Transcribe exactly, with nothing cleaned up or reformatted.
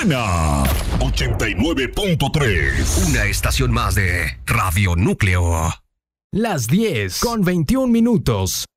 buena. ochenta y nueve punto tres. Una estación más de Radio Núcleo. Las diez con veintiún minutos.